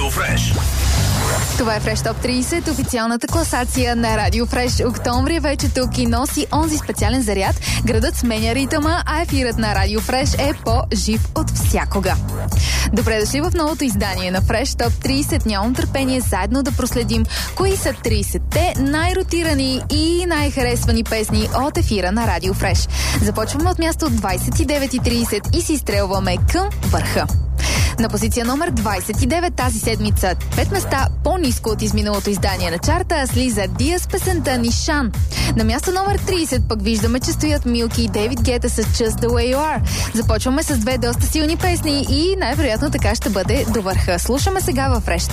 Фреш. Това е Фреш Топ 30, официалната класация на Радио Фреш. Октомври е вече тук и носи онзи специален заряд. Градът сменя ритъма, а ефирът на Радио Фреш е по-жив от всякога. Добре дошли в новото издание на Фреш Топ 30. Нямам търпение заедно да проследим кои са 30-те най-ротирани и най-харесвани песни от ефира на Радио Фреш. Започваме от място 29.30 и се изстрелваме към върха. На позиция номер 29 тази седмица, 5 места по-ниско от изминалото издание на чарта, слиза Дия с песента Нишан. На място номер 30 пък виждаме, че стоят Милки и Дейвид Гета с Just the Way You Are. Започваме с две доста силни песни и най-вероятно така ще бъде до върха. Слушаме сега във Фреш